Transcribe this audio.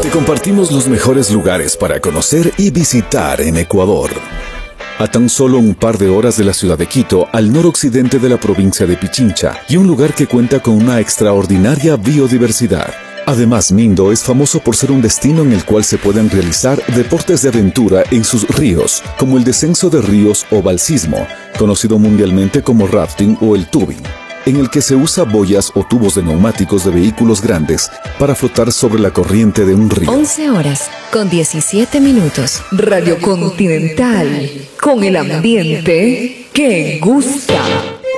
Te compartimos los mejores lugares para conocer y visitar en Ecuador. A tan solo un par de horas de la ciudad de Quito, al noroccidente de la provincia de Pichincha, y un lugar que cuenta con una extraordinaria biodiversidad. Además, Mindo es famoso por ser un destino en el cual se pueden realizar deportes de aventura en sus ríos, como el descenso de ríos o balsismo, conocido mundialmente como rafting o el tubing, en el que se usa boyas o tubos de neumáticos de vehículos grandes para flotar sobre la corriente de un río. 11 horas con 17 minutos. Radio Continental, con el ambiente que gusta.